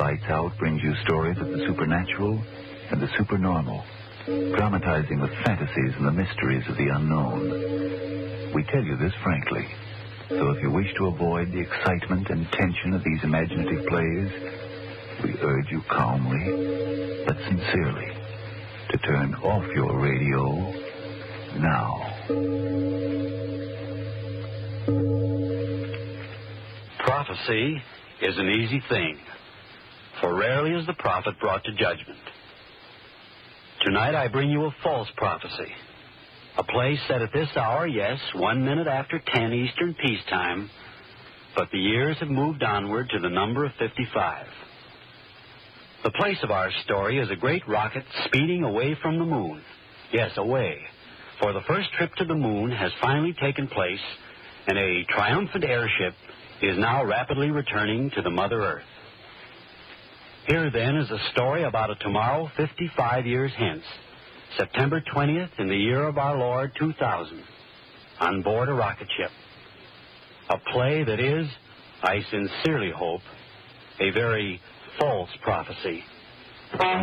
Lights Out brings you stories of the supernatural and the supernormal, dramatizing the fantasies and the mysteries of the unknown. We tell you this frankly, so if you wish to avoid the excitement and tension of these imaginative plays, we urge you calmly, but sincerely, to turn off your radio now. Prophecy is an easy thing, for rarely is the prophet brought to judgment. Tonight I bring you a false prophecy, a play set at this hour, yes, 1 minute after 10 Eastern Peacetime, but the years have moved onward to the number of 55. The place of our story is a great rocket speeding away from the moon. Yes, away, for the first trip to the moon has finally taken place, and a triumphant airship is now rapidly returning to the Mother Earth. Here, then, is a story about a tomorrow 55 years hence, September 20th in the year of our Lord 2000, on board a rocket ship. A play that is, I sincerely hope, a very false prophecy.